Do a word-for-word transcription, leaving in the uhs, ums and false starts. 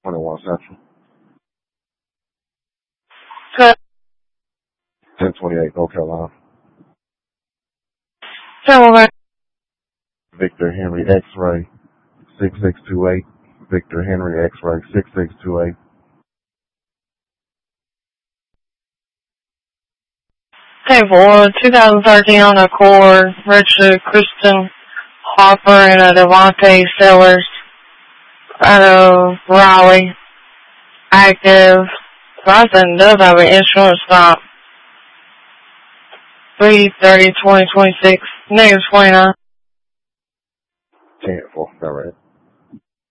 twenty-one Central. Cut. ten twenty-eight North Carolina. Tell Victor Henry X-ray six six two eight. Victor Henry X-ray six six two eight. Okay, for twenty thirteen on Accord, registered Kristen Harper and a Devontae Sellers out of Raleigh. Active. Boston does have an insurance stop. three thirty twenty twenty-six, negative twenty-nine. ten four, all right.